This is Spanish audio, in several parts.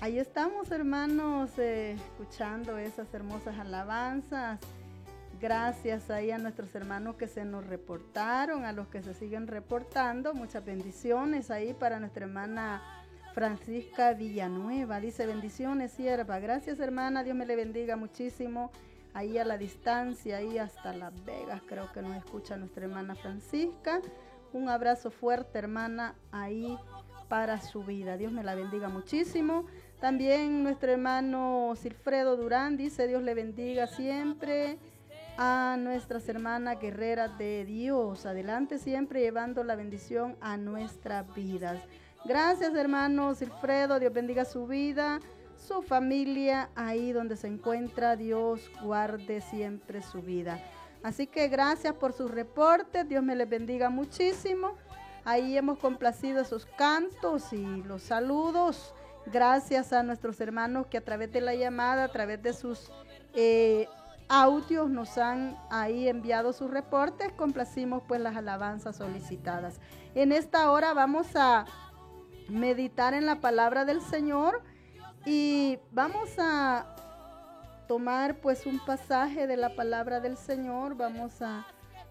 Ahí estamos, hermanos, escuchando esas hermosas alabanzas. Gracias ahí a nuestros hermanos que se nos reportaron, a los que se siguen reportando. Muchas bendiciones ahí para nuestra hermana Francisca Villanueva. Dice, bendiciones, sierva. Gracias, hermana. Dios me le bendiga muchísimo. Ahí a la distancia, ahí hasta Las Vegas, creo que nos escucha nuestra hermana Francisca. Un abrazo fuerte, hermana, ahí para su vida. Dios me la bendiga muchísimo. También nuestro hermano Silfredo Durán dice, Dios le bendiga siempre a nuestras hermanas guerreras de Dios. Adelante siempre llevando la bendición a nuestras vidas. Gracias, hermano Silfredo. Dios bendiga su vida, su familia, ahí donde se encuentra. Dios guarde siempre su vida. Así que gracias por sus reportes. Dios me les bendiga muchísimo. Ahí hemos complacido esos cantos y los saludos. Gracias a nuestros hermanos que a través de la llamada, a través de sus audios nos han ahí enviado sus reportes. Complacimos pues las alabanzas solicitadas. En esta hora vamos a meditar en la palabra del Señor y vamos a tomar pues un pasaje de la palabra del Señor. Vamos a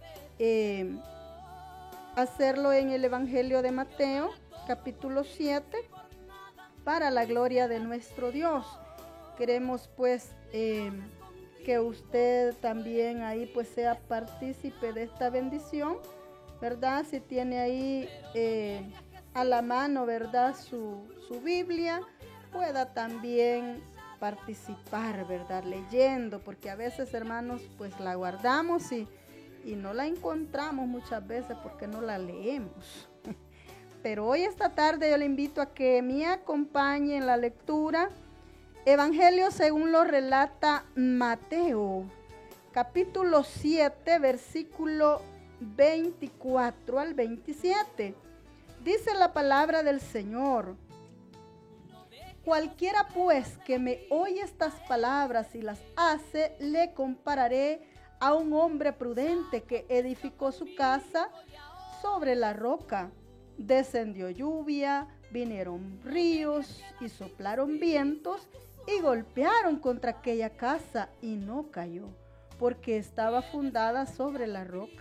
hacerlo en el Evangelio de Mateo, capítulo 7, para la gloria de nuestro Dios. Queremos pues que usted también ahí pues sea partícipe de esta bendición, ¿verdad? Si tiene ahí a la mano, ¿verdad? Su Biblia, pueda también participar, ¿verdad? Leyendo, porque a veces, hermanos, pues la guardamos y no la encontramos muchas veces porque no la leemos. Pero hoy esta tarde yo le invito a que me acompañe en la lectura. Evangelio según lo relata Mateo, capítulo 7, versículo 24 al 27. Dice la palabra del Señor: cualquiera pues que me oye estas palabras y las hace, le compararé a un hombre prudente que edificó su casa sobre la roca. Descendió lluvia, vinieron ríos y soplaron vientos y golpearon contra aquella casa y no cayó, porque estaba fundada sobre la roca.